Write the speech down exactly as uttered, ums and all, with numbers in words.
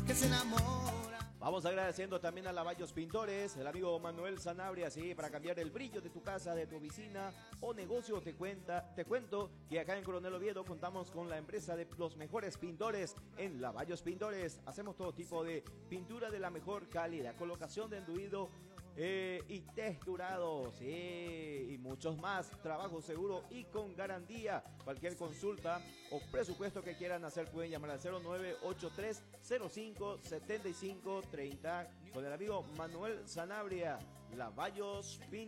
que se enamora. Vamos agradeciendo también a Lavallos Pintores, el amigo Manuel Sanabria, sí, para cambiar el brillo de tu casa, de tu oficina o negocio. Te cuenta, te cuento que acá en Coronel Oviedo contamos con la empresa de los mejores pintores en Lavallos Pintores. Hacemos todo tipo de pintura de la mejor calidad, colocación de enduido Eh, y texturados, sí, y muchos más. Trabajo seguro y con garantía. Cualquier consulta o presupuesto que quieran hacer pueden llamar al cero nueve ocho tres cero cinco siete cinco tres cero con el amigo Manuel Sanabria, Lavallos Pintores.